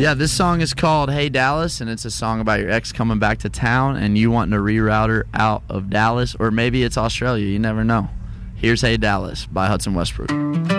Yeah, this song is called Hey Dallas, and it's a song about your ex coming back to town and you wanting to reroute her out of Dallas, or maybe it's Australia. You never know. Here's Hey Dallas by Hudson Westbrook.